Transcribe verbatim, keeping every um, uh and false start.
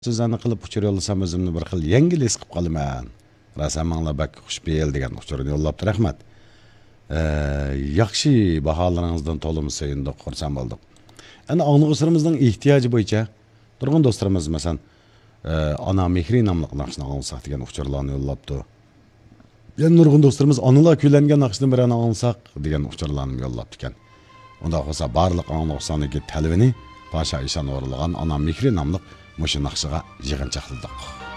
Sizlarni qilib uçur yollasam özümni bir xil yengil his qilib qolaman. Rasamanglar bak xush beyil degan uçurni yollabdi, rahmat. Yaxshi baholaringizdan to'limi so'yindiq, xursand bo'ldik. Ana anglag'uchilarimizning ehtiyoji bo'yicha turg'un do'stlarimiz masalan ana mehri nomli naqshni olsak degan uçurlarni yollabdi. Yana nurg'un do'stlarimiz onalar kuylangan naqshni birini olsak degan uçurlarni yollabdi ekan. Unda bo'lsa barliq anglag'uchilarniki talvini Paşa İşan o'rlagan ana mehri nomli Muşu naqshiga yig'inchaqladik.